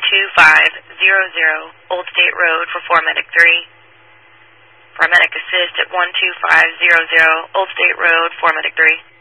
12500 Old State Road for Paramedic 3. Paramedic assist at 12500 Old State Road, Paramedic 3.